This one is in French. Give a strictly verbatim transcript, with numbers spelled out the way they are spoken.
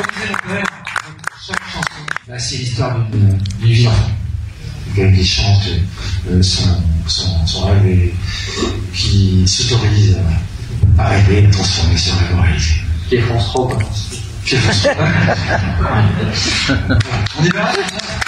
relisez le poème, chaque chanson, bah, c'est l'histoire d'une vie d'enfant. Quelqu'un qui chante euh, son, son, son rêve et qui s'autorise à rêver et transformer ce rêve en réalité. Pierre François, Pierre François. On y va?